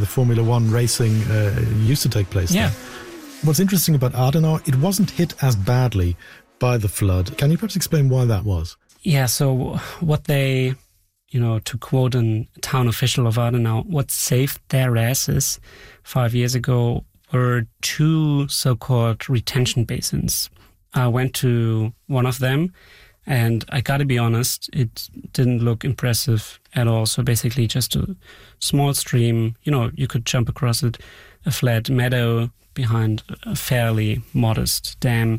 Formula One racing used to take place there. What's interesting about Adenau, it wasn't hit as badly by the flood. Can you perhaps explain why that was? Yeah, so what they, to quote a town official of Adenau, what saved their asses 5 years ago were 2 so-called retention basins. I went to one of them, and I got to be honest, it didn't look impressive at all. So basically just a small stream, you could jump across it, a flat meadow behind a fairly modest dam.